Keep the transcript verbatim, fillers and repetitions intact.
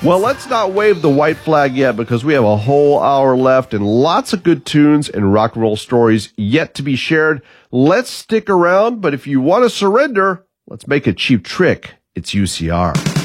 Well, let's not wave the white flag yet because we have a whole hour left and lots of good tunes and rock and roll stories yet to be shared. Let's stick around, but if you want to surrender, let's make a cheap trick. It's U C R.